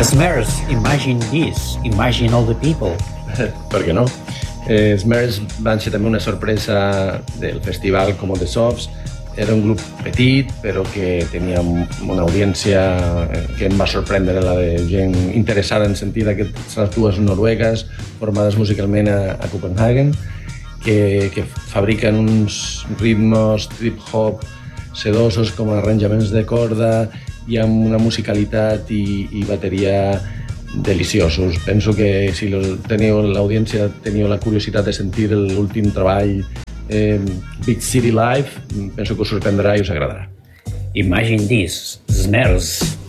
Smers, imagine this, imagine all the people. Per què no? Smers van ser també una sorpresa del festival Como The Softs. Era un grup petit, però que tenia una audiència que em va sorprendre, la de gent interessada en sentir aquestes dues noruegues formades musicalment a Copenhagen, que fabriquen uns ritmes trip-hop sedosos com arranjaments de corda i amb una musicalitat i bateria deliciosos. Penso que si l'audiència teniu la curiositat de sentir l'últim treball Big City Live, penso que us sorprendrà i us agradarà. Imagine this, Smers.